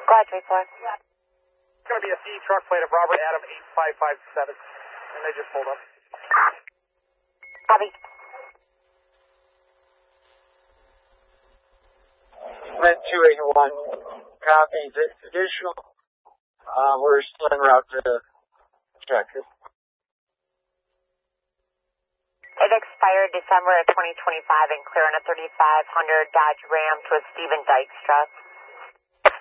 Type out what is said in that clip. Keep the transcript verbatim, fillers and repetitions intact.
Glad three four. It's going to be a C truck plate of Robert Adam eight five five seven. And they just pulled up. Copy. Went two eighty-one. Copies it. Additional. Uh, we're still en route to check it. It expired December of twenty twenty-five and clear on a thirty-five hundred Dodge Ram to a Stephen Dykstra.